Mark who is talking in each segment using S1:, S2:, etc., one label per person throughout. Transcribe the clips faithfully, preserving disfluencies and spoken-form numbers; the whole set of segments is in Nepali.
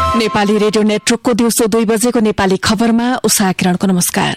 S1: नेपाली रेडियो नेटवर्कको दिउँसो दुई बजेको नेपाली खबरमा उषा किरणको नमस्कार।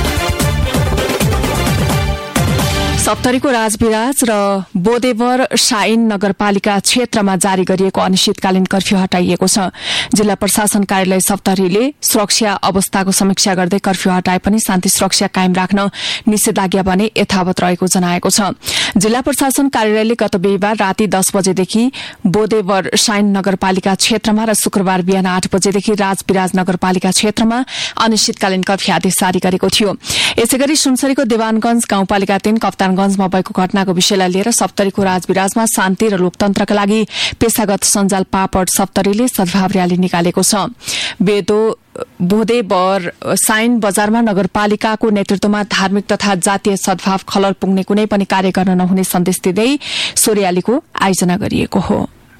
S1: सप्तरीको राजविराज र बोदेवर साइन नगरपालिका क्षेत्रमा जारी गरिएको अनिश्चितकालीन कर्फ्यू हटाइएको छ। जिल्ला प्रशासन कार्यालय सप्तरीले सुरक्षा अवस्थाको समीक्षा गर्दै कर्फ्यू हटाए पनि शान्ति सुरक्षा कायम राख्न निषेधाज्ञा भने यथावत रहेको जनाएको छ। जिल्ला प्रशासन कार्यालयले गत बिहीबार राति दस बजेदेखि बोदेवर साइन नगरपालिका क्षेत्रमा र शुक्रबार बिहान आठ बजेदेखि राजविराज नगरपालिका क्षेत्रमा अनिश्चितकालीन कर्फ्यू आदेश जारी गरेको थियो। यसैगरी सुनसरीको देवानगंज गाउँपालिका तीन कप्तानगंजमा भएको घटनाको विषयलाई लिएर सप्तरीको राजविराजमा शान्ति र लोकतन्त्रका लागि पेशागत सञ्जाल पापड सप्तरीले सद्भाव रयाली निकालेको छ। बेदो बोदेवर साइन बजारमा नगरपालिकाको नेतृत्वमा धार्मिक तथा जातीय सद्भाव खलल पुग्ने कुनै पनि कार्य गर्न नहुने सन्देश दिँदै सो रयालीको आयोजना गरिएको हो।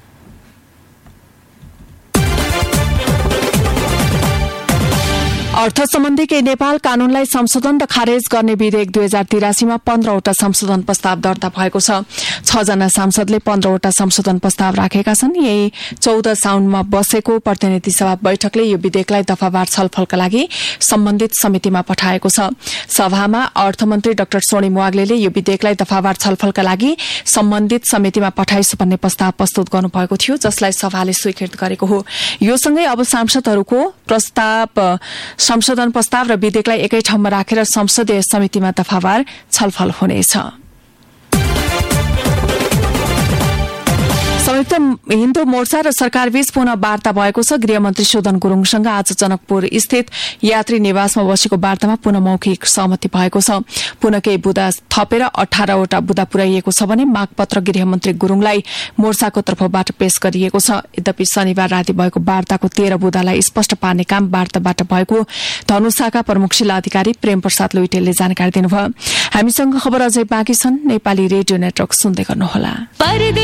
S1: अर्थ सम्बन्धी केही नेपाल कानूनलाई संशोधन र खारेज गर्ने विधेयक दुई हजार तिरासीमा पन्ध्रवटा संशोधन प्रस्ताव दर्ता भएको छ। छजना सांसदले पन्ध्रवटा संशोधन प्रस्ताव राखेका छन्। यही चौध साउनमा बसेको प्रतिनिधि सभा बैठकले यो विधेयकलाई दफावार छलफलका लागि सम्बन्धित समितिमा पठाएको छ। सभामा अर्थमन्त्री डाक्टर सोनिम वाग्लेले यो विधेयकलाई दफावार छलफलका लागि सम्बन्धित समितिमा पठाइसु भन्ने प्रस्ताव प्रस्तुत गर्नुभएको थियो, जसलाई सभाले स्वीकृत गरेको हो। यो सँगै अब सांसदहरूको प्रस्ताव संशोधन प्रस्ताव र विधेयकलाई एकै ठाउँमा राखेर संसदीय समितिमा दफावार छलफल हुनेछ। संयुक्त हिन्दू मोर्चा र सरकारबीच पुनः वार्ता भएको छ। गृहमन्त्री शोधन गुरूङसँग आज जनकपुर स्थित यात्री निवासमा बसेको वार्तामा पुनः मौखिक सहमति भएको छ। पुनः केही बुदा थपेर अठारवटा बुदा पुर्याइएको छ भने मागपत्र गृहमन्त्री गुरूङलाई मोर्चाको तर्फबाट पेश गरिएको छ। यद्यपि शनिबार राति भएको वार्ताको तेह्र बुदालाई स्पष्ट पार्ने काम वार्ताबाट भएको धनुषाका प्रमुख जिल्लाधिकारी प्रेम प्रसाद लुइटेलले जानकारी दिनुभयो। हामीसँग खबर अझै बाँकी छन्। नेपाली रेडियो नेटवर्क सुन्दै गर्नुहोला।